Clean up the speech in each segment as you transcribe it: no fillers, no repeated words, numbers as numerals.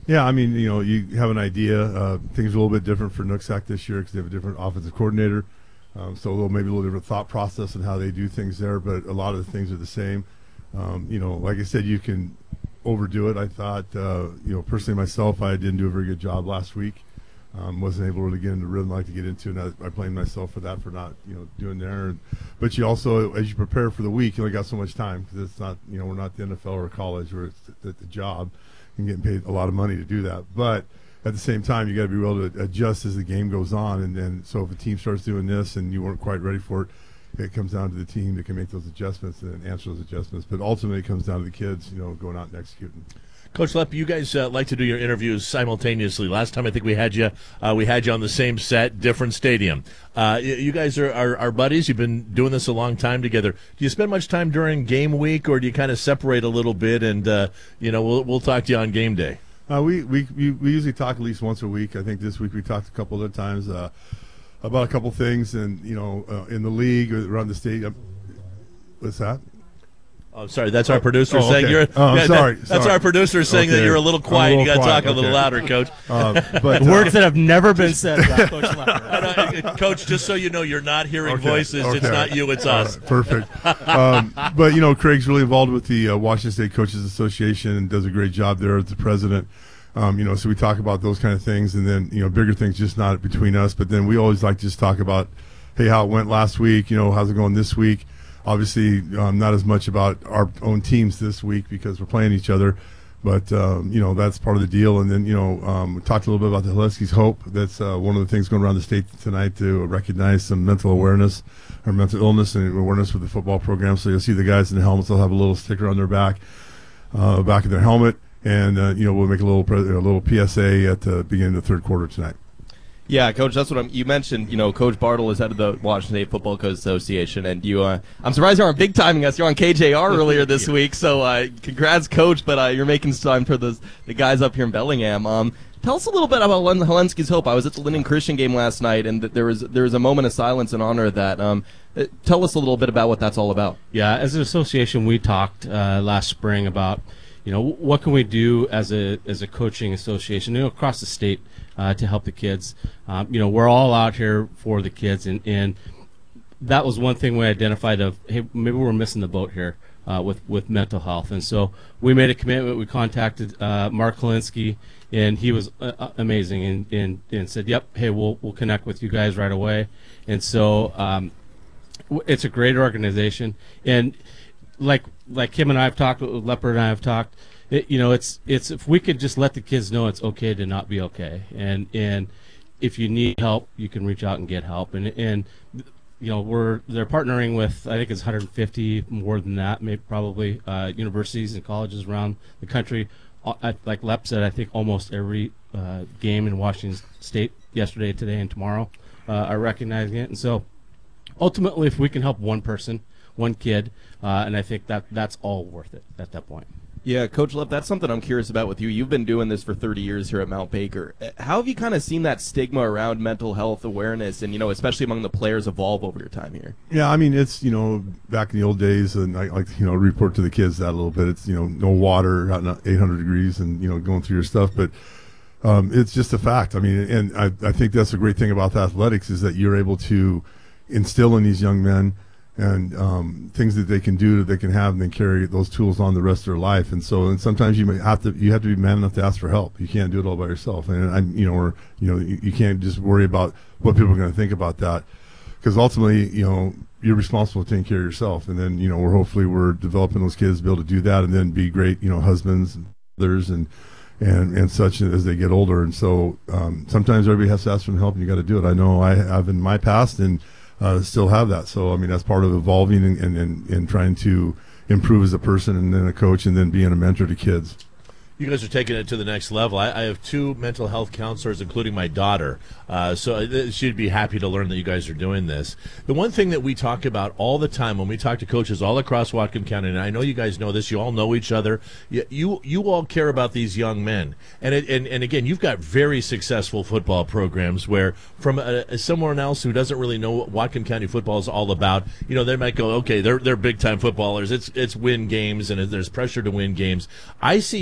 Yeah, I mean, you have an idea. Things are a little bit different for Nooksack this year because they have a different offensive coordinator. So maybe a little different thought process and how they do things there, but a lot of the things are the same. Like I said, you can overdo it. I thought, personally myself, I didn't do a very good job last week. Wasn't able to really get into the rhythm I like to get into, and I blame myself for that, for not, doing there. But you also, as you prepare for the week, you only got so much time because it's not, we're not the NFL or college where it's the job and getting paid a lot of money to do that. But at the same time, you got to be able to adjust as the game goes on. And then, so if a team starts doing this and you weren't quite ready for it, it comes down to the team that can make those adjustments and answer those adjustments. But ultimately, it comes down to the kids, going out and executing. Coach Lepp, you guys like to do your interviews simultaneously. Last time I think we had you on the same set, different stadium. You guys are buddies. You've been doing this a long time together. Do you spend much time during game week, or do you kind of separate a little bit and we'll talk to you on game day? We usually talk at least once a week. I think this week we talked a couple other times about a couple things, and in the league or around the state. What's that? Oh, sorry. That's our producer saying okay. you're. Sorry. That's our producer saying that you're a little quiet. You got to talk a little louder, Coach. But words that have never been said about Coach Lepp. Coach, just so you know, you're not hearing voices. Okay. It's not you. It's us. Perfect. But Craig's really involved with the Washington State Coaches Association and does a great job there as the president. So we talk about those kind of things, and then bigger things, just not between us. But then we always like to just talk about, hey, how it went last week. How's it going this week? Obviously, not as much about our own teams this week because we're playing each other, but that's part of the deal. And then we talked a little bit about the Husky's Hope. That's one of the things going around the state tonight to recognize some mental awareness or mental illness and awareness with the football program. So you'll see the guys in the helmets. They'll have a little sticker on their back of their helmet, and we'll make a little PSA at the beginning of the third quarter tonight. Yeah, Coach, that's what you mentioned. Coach Bartle is head of the Washington State Football Coaches Association, and I'm surprised you aren't big timing us. You're on KJR earlier this week, so congrats, Coach. But you're making time for the guys up here in Bellingham. Tell us a little bit about Helensky's Hope. I was at the Linden Christian game last night, and there was a moment of silence in honor of that. Tell us a little bit about what that's all about. Yeah, as an association, we talked last spring about what can we do as a coaching association across the state to help the kids. We're all out here for the kids, and that was one thing we identified of, hey, maybe we're missing the boat here with mental health. And so we made a commitment. We contacted Mark Helensky, and he was amazing and said, yep, hey, we'll connect with you guys right away. And so it's a great organization. And like Kim and I have talked, Leopard and I have talked, it's if we could just let the kids know it's okay to not be okay, and if you need help, you can reach out and get help, and they're partnering with, I think it's 150, more than that, maybe probably universities and colleges around the country. Like Lep said, I think almost every game in Washington State yesterday, today, and tomorrow are recognizing it, and so ultimately, if we can help one person, one kid, and I think that's all worth it at that point. Yeah, Coach Lepp, that's something I'm curious about with you. You've been doing this for 30 years here at Mount Baker. How have you kind of seen that stigma around mental health awareness and, especially among the players evolve over your time here? Yeah, I mean, it's, back in the old days, and I like to, report to the kids that a little bit. It's, no water, not 800 degrees and, going through your stuff. But it's just a fact. I mean, and I think that's a great thing about athletics is that you're able to instill in these young men and things that they can do, that they can have, and then carry those tools on the rest of their life. And sometimes you have to be man enough to ask for help. You can't do it all by yourself, and you can't just worry about what people are going to think about that, because ultimately, you're responsible for taking care of yourself. And then, we're developing those kids to be able to do that, and then be great, husbands and mothers and such as they get older. And so sometimes everybody has to ask for help, and you got to do it. I know I have in my past, and still have that. So, I mean, that's part of evolving and trying to improve as a person and then a coach and then being a mentor to kids. You guys are taking it to the next level. I have two mental health counselors, including my daughter, so she'd be happy to learn that you guys are doing this. The one thing that we talk about all the time when we talk to coaches all across Whatcom County, and I know you guys know this, you all know each other, you all care about these young men. And again, you've got very successful football programs where from someone else who doesn't really know what Whatcom County football is all about, they might go, okay, they're big-time footballers. It's win games, and there's pressure to win games. I see you guys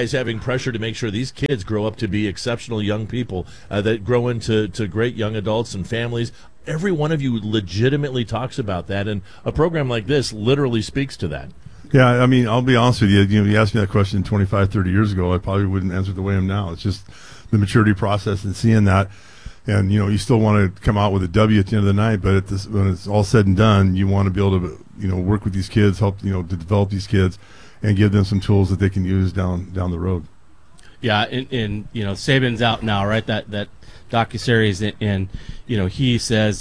guys having pressure to make sure these kids grow up to be exceptional young people that grow into great young adults and families. Every one of you legitimately talks about that, and a program like this literally speaks to that. Yeah, I mean, I'll be honest with you. You asked me that question 25, 30 years ago, I probably wouldn't answer the way I am now. It's just the maturity process and seeing that. And, you still want to come out with a W at the end of the night, but when it's all said and done, you want to be able to, work with these kids, help, to develop these kids and give them some tools that they can use down the road. Yeah, and Saban's out now, right? That docuseries, and he says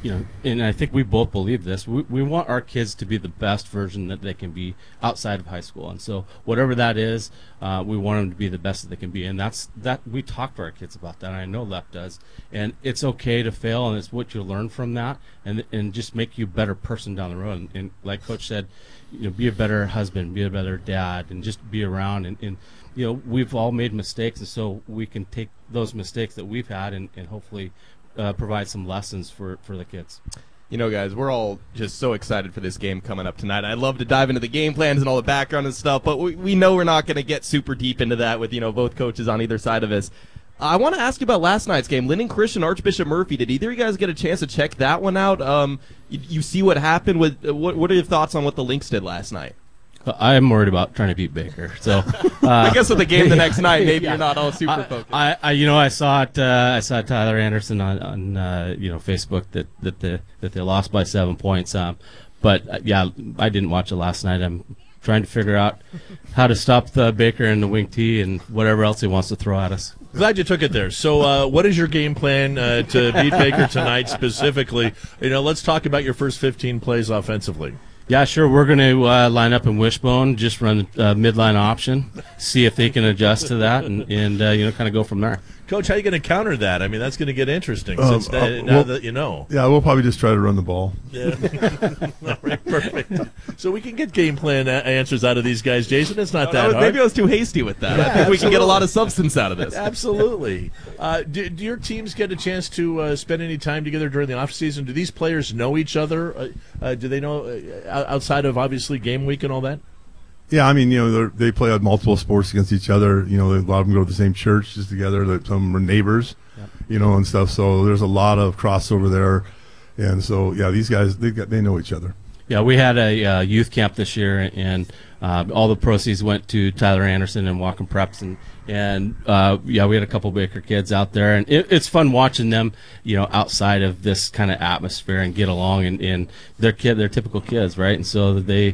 and I think we both believe this. We want our kids to be the best version that they can be outside of high school, and so whatever that is, we want them to be the best that they can be, and that we talk to our kids about that. And I know Lep does, and it's okay to fail, and it's what you learn from that, and just make you a better person down the road. And like Coach said, be a better husband, be a better dad, and just be around and we've all made mistakes, and so we can take those mistakes that we've had and hopefully provide some lessons for the kids. Guys, we're all just so excited for this game coming up tonight. I'd love to dive into the game plans and all the background and stuff, but we know we're not going to get super deep into that with, both coaches on either side of us. I want to ask you about last night's game. Linden Christian, Archbishop Murphy. Did either of you guys get a chance to check that one out? You see what happened with what are your thoughts on what the Lynx did last night? I'm worried about trying to beat Baker. So I guess with the game the next night, maybe you're not all super focused. I saw it. I saw Tyler Anderson on Facebook that they lost by 7 points. But I didn't watch it last night. I'm trying to figure out how to stop the Baker and the wing tee and whatever else he wants to throw at us. Glad you took it there. So what is your game plan to beat Baker tonight specifically? Let's talk about your first 15 plays offensively. Yeah, sure. We're going to line up in Wishbone, just run midline option, see if they can adjust to that, and kind of go from there. Coach, how are you going to counter that? I mean, that's going to get interesting since now that you know. Yeah, we'll probably just try to run the ball. Yeah. All right, perfect. So we can get game plan answers out of these guys, Jason. It's not that hard. Maybe I was too hasty with that. Yeah, I think we can get a lot of substance out of this. Absolutely. Do your teams get a chance to spend any time together during the off season? Do these players know each other? Do they know outside of obviously game week and all that? Yeah, I mean, they play multiple sports against each other. A lot of them go to the same church just together. Some are neighbors, and stuff. So there's a lot of crossover there, and so these guys they know each other. Yeah, we had a youth camp this year, and all the proceeds went to Tyler Anderson and Whatcom Preps, and we had a couple Baker kids out there, and it's fun watching them, outside of this kind of atmosphere and get along, and they're typical kids, right? And so they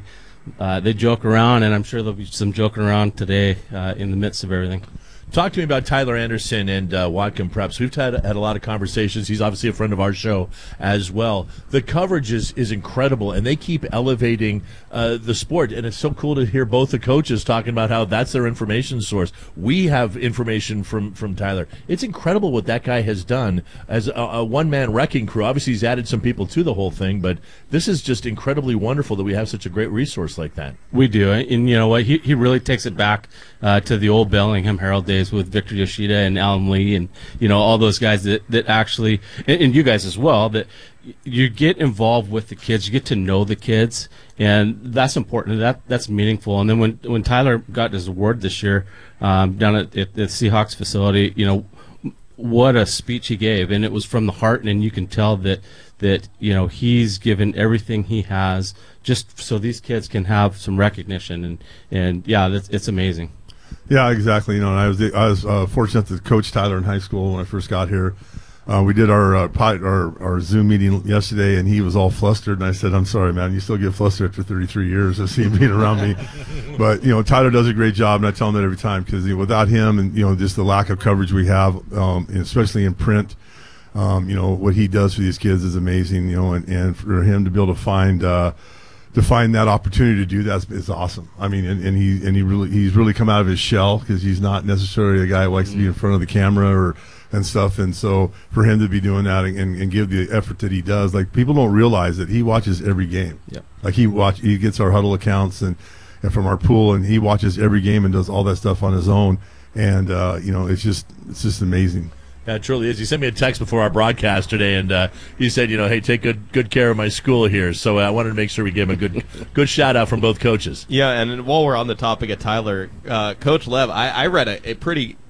joke around, and I'm sure there'll be some joking around today in the midst of everything. Talk to me about Tyler Anderson and Whatcom Preps. We've had a lot of conversations. He's obviously a friend of our show as well. The coverage is incredible, and they keep elevating the sport. And it's so cool to hear both the coaches talking about how that's their information source. We have information from Tyler. It's incredible what that guy has done as a one-man wrecking crew. Obviously, he's added some people to the whole thing, but this is just incredibly wonderful that we have such a great resource like that. We do, and you know what? He really takes it back to the old Bellingham Herald days with Victor Yoshida and Alan Lee and all those guys that actually, and you guys as well, that you get involved with the kids, you get to know the kids, and that's important. That's meaningful. And then when Tyler got his award this year down at the Seahawks facility, what a speech he gave, and it was from the heart, and you can tell that he's given everything he has just so these kids can have some recognition, and it's amazing. Yeah, exactly. And I was fortunate to coach Tyler in high school when I first got here. We did our Zoom meeting yesterday, and he was all flustered. And I said, "I'm sorry, man. You still get flustered after 33 years of seeing being around me." But Tyler does a great job, and I tell him that every time because without him and just the lack of coverage we have, especially in print, what he does for these kids is amazing. And for him to be able to find that opportunity to do that is awesome. I mean, he's really come out of his shell because he's not necessarily a guy who likes to be in front of the camera and stuff. And so for him to be doing that and give the effort that he does, like people don't realize that he watches every game. Yep. Like he gets our huddle accounts and from our pool, and he watches every game and does all that stuff on his own. And it's just amazing. Yeah, it truly is. He sent me a text before our broadcast today, and he said, hey, take good care of my school here. So I wanted to make sure we gave him a good shout out from both coaches. Yeah, and while we're on the topic of Tyler, Coach Lev, I read a pretty